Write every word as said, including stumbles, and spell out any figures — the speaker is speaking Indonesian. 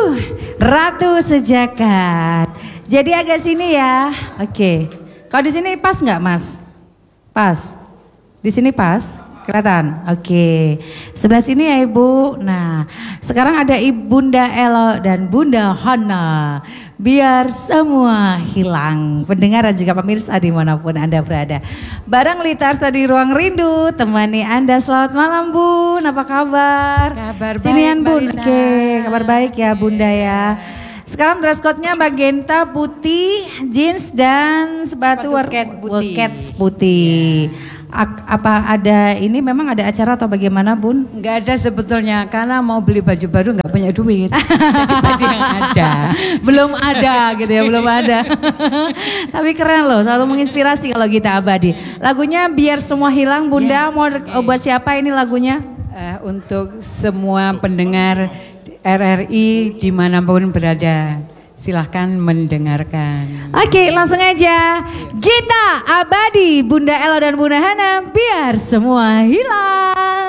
Ratu Sejagat. Jadi agak sini ya. Oke. Kalau di sini pas nggak Mas? Pas. Di sini pas? Kelihatan? Oke. Sebelah sini ya Ibu. Nah, sekarang ada Ibunda Elo dan Bunda Hana. Biar semua hilang. Pendengar dan juga pemirsa dimanapun Anda berada. Bareng Litarsa di Ruang Rindu. Temani Anda. Selamat malam Bun. Apa kabar? Kabar Sinian baik Bun. Mbak Oke, kabar baik ya Bunda ya. Sekarang dress code-nya magenta putih, jeans dan sepatu, Sepatu cat putih. cats putih. Ak- apa ada ini memang ada acara atau bagaimana Bun? Enggak ada sebetulnya karena mau beli baju baru nggak punya duit. Jadi baju yang ada. Belum ada gitu ya, belum ada. Tapi keren loh, selalu menginspirasi kalau kita Abadi. Lagunya Biar Semua Hilang Bunda, Ya, mau okay. buat siapa ini lagunya? Eh, untuk semua pendengar R R I dimanapun berada, silahkan mendengarkan. Oke, langsung aja. Gita Abadi, Bunda Elo dan Bunda Hana, biar semua hilang.